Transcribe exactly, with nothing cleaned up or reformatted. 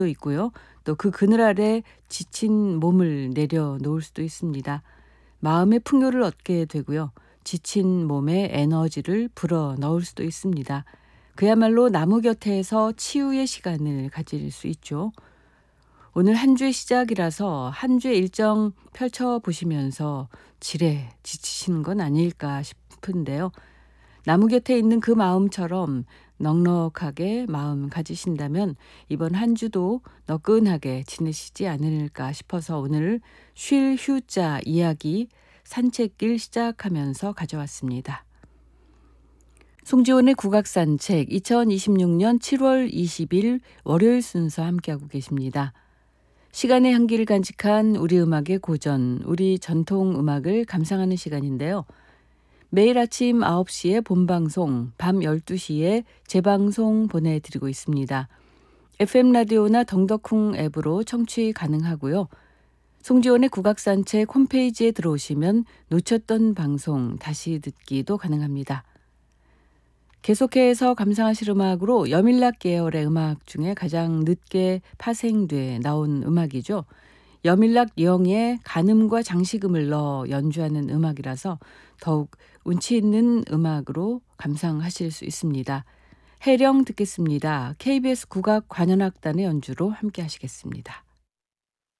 있고요. 또 그 그늘 아래 지친 몸을 내려놓을 수도 있습니다. 마음의 풍요를 얻게 되고요. 지친 몸에 에너지를 불어넣을 수도 있습니다. 그야말로 나무 곁에서 치유의 시간을 가질 수 있죠. 오늘 한 주의 시작이라서 한 주의 일정 펼쳐보시면서 지레 지치시는 건 아닐까 싶은데요. 나무 곁에 있는 그 마음처럼 넉넉하게 마음 가지신다면 이번 한 주도 너끈하게 지내시지 않을까 싶어서 오늘 쉴 휴자 이야기 산책길 시작하면서 가져왔습니다. 송지원의 국악산책 이천이십육년 칠월 이십일 월요일 순서 함께하고 계십니다. 시간의 향기를 간직한 우리 음악의 고전, 우리 전통 음악을 감상하는 시간인데요. 매일 아침 아홉 시에 본방송, 밤 열두 시에 재방송 보내드리고 있습니다. 에프엠 라디오나 덩덕쿵 앱으로 청취 가능하고요. 송지원의 국악산책 홈페이지에 들어오시면 놓쳤던 방송 다시 듣기도 가능합니다. 계속해서 감상하실 음악으로 여밀락 계열의 음악 중에 가장 늦게 파생돼 나온 음악이죠. 여밀락 영의 간음과 장식음을 넣어 연주하는 음악이라서 더욱 운치 있는 음악으로 감상하실 수 있습니다. 해령 듣겠습니다. 케이비에스 국악관현악단의 연주로 함께 하시겠습니다.